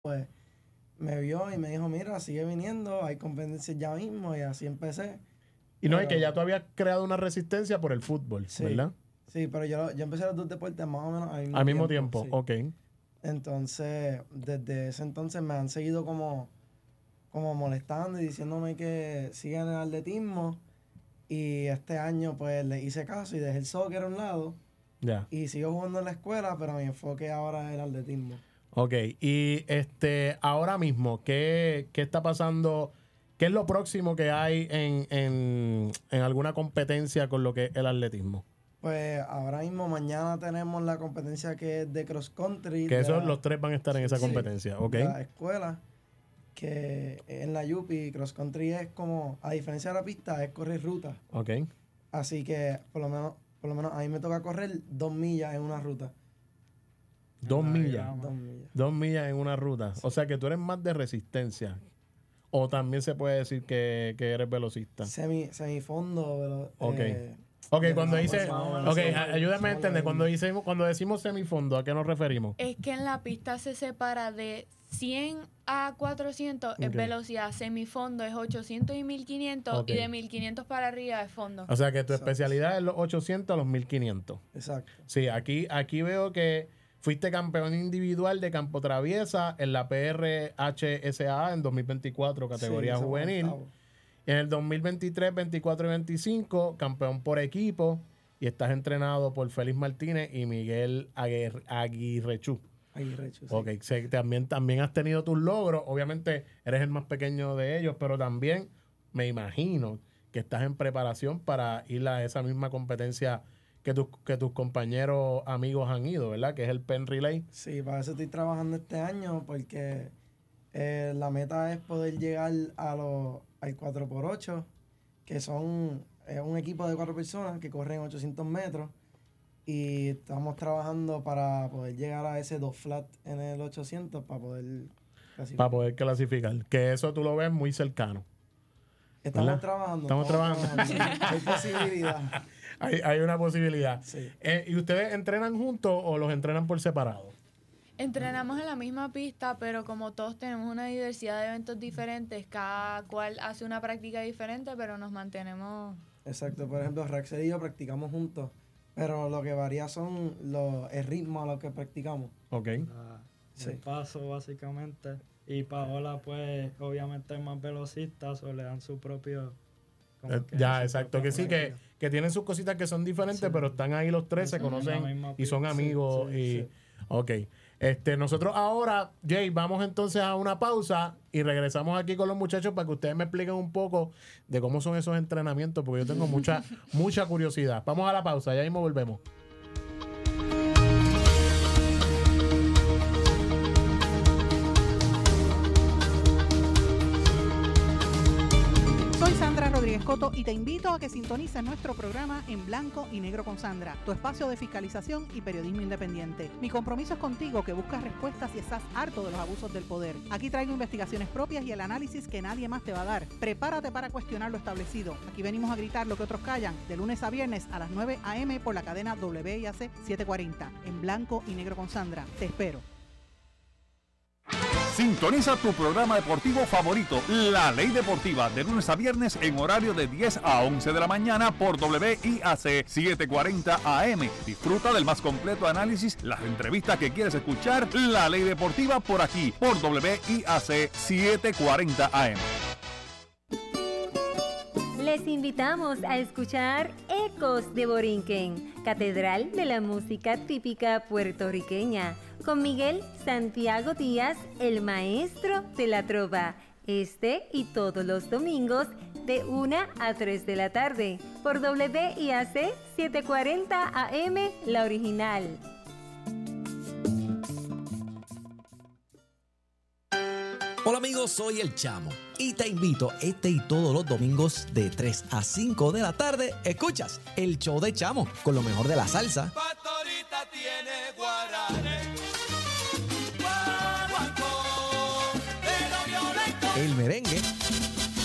pues me vio y me dijo, mira, sigue viniendo, hay competencias ya mismo, y así empecé. Y no, es que ya tú habías creado una resistencia por el fútbol, Sí, ¿verdad? Sí, pero yo empecé los dos deportes más o menos al mismo tiempo. Sí. Ok. Entonces, desde ese entonces me han seguido como molestando y diciéndome que siga en el atletismo. Y este año pues le hice caso y dejé el soccer a un lado. Ya. Y sigo jugando en la escuela, pero mi enfoque ahora es el atletismo. Ok. Y ahora mismo, ¿qué está pasando? ¿Qué es lo próximo que hay en alguna competencia con lo que es el atletismo? Pues ahora mismo, mañana tenemos la competencia que es de cross country. Que esos los tres van a estar en esa competencia, ok. De la escuela, que en la UPI, cross country es como, a diferencia de la pista, es correr ruta. Ok. Así que por lo menos a mí me toca correr 2 millas en una ruta. 2 millas. 2 millas. 2 millas en una ruta. Sí. O sea que tú eres más de resistencia. O también se puede decir que eres velocista. Semifondo. Ok. Ok, cuando dice... Ok, ayúdame a entender. Cuando decimos semifondo, ¿a qué nos referimos? Es que en la pista se separa de 100 a 400 es velocidad, semifondo es 800 y 1500 y de 1500 para arriba es fondo. O sea que tu especialidad es los 800 a los 1500. Exacto. Sí, aquí veo que fuiste campeón individual de campo traviesa en la PRHSAA en 2024, categoría juvenil. En el 2023, 24 y 25, campeón por equipo. Y estás entrenado por Félix Martínez y Miguel Aguirrechú. Sí. Ok, también has tenido tus logros. Obviamente eres el más pequeño de ellos, pero también me imagino que estás en preparación para ir a esa misma competencia que tus compañeros amigos han ido, ¿verdad? Que es el Penn Relay. Sí, para eso estoy trabajando este año, porque la meta es poder llegar al 4x8, que es un equipo de 4 personas que corren 800 metros. Y estamos trabajando para poder llegar a ese 2 flat en el 800 para poder clasificar. Para poder clasificar. Que eso tú lo ves muy cercano. Estamos trabajando. Sí. Hay posibilidad. Hay una posibilidad. Sí. ¿Y ustedes entrenan juntos o los entrenan por separado? Entrenamos en la misma pista, pero como todos tenemos una diversidad de eventos diferentes, cada cual hace una práctica diferente, pero nos mantenemos... Exacto. Por ejemplo, Raxel y yo practicamos juntos. Pero lo que varía son el ritmo a lo que practicamos. Ok. El paso, básicamente. Y Paola, pues, obviamente es más velocista, o le dan su propio... exacto. Que sí, que tienen sus cositas que son diferentes, pero están ahí los tres, se conocen y son amigos. Sí. Ok. Nosotros ahora, Jay, vamos entonces a una pausa y regresamos aquí con los muchachos para que ustedes me expliquen un poco de cómo son esos entrenamientos, porque yo tengo mucha curiosidad. Vamos a la pausa, ya mismo volvemos. Soy Sandra Rodríguez Coto y te invito a que sintonices nuestro programa En Blanco y Negro con Sandra, tu espacio de fiscalización y periodismo independiente. Mi compromiso es contigo, que buscas respuestas y estás harto de los abusos del poder. Aquí traigo investigaciones propias y el análisis que nadie más te va a dar. Prepárate para cuestionar lo establecido. Aquí venimos a gritar lo que otros callan, de lunes a viernes a las 9 a.m. por la cadena WIAC 740. En Blanco y Negro con Sandra. Te espero. Sintoniza tu programa deportivo favorito, La Ley Deportiva, de lunes a viernes en horario de 10 a 11 de la mañana por WIAC 740 AM. Disfruta del más completo análisis, las entrevistas que quieres escuchar. La Ley Deportiva por aquí, por WIAC 740 AM. Les invitamos a escuchar Ecos de Borinquen, Catedral de la Música Típica Puertorriqueña, con Miguel Santiago Díaz, el maestro de la trova, y todos los domingos de 1 a 3 de la tarde, por WIAC 740 AM, la original. Hola amigos, soy El Chamo y te invito y todos los domingos de 3 a 5 de la tarde, escuchas el show de Chamo con lo mejor de la salsa, Pastorita tiene guaranes, el merengue